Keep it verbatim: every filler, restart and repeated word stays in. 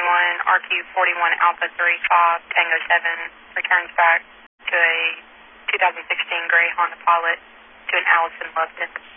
one, R Q forty-one Alpha three five Tango seven returns back to a two thousand sixteen gray Honda Pilot to an Allison Loveton.